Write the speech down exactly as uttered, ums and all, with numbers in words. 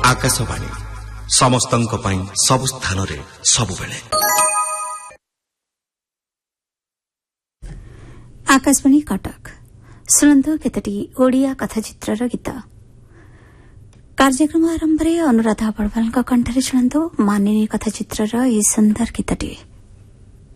आकाशवाणी समस्तंक पई सब स्थान रे सब बेले। आकाशवाणी कटक शुणु केतोटी ओडिया कथाचित्रर गीत। कार्यक्रम आरंभ अनुराधा बड़वाल कंठरे शुणु मानिनी कथाचित्रर यह सुंदर गीतटी।